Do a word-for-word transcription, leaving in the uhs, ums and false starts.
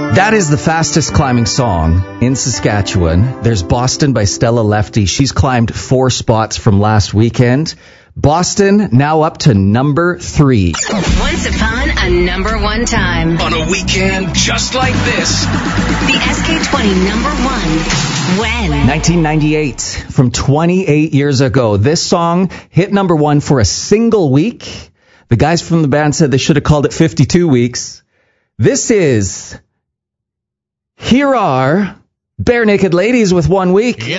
That is the fastest climbing song in Saskatchewan. There's Boston by Stella Lefty. She's climbed four spots from last weekend. Boston now up to number three. Once upon a number one time. On a weekend just like this. The S K twenty number one. When? nineteen ninety-eight, from twenty-eight years ago. This song hit number one for a single week. The guys from the band said they should have called it fifty-two weeks. This is Here Are Bare Naked Ladies with One Week.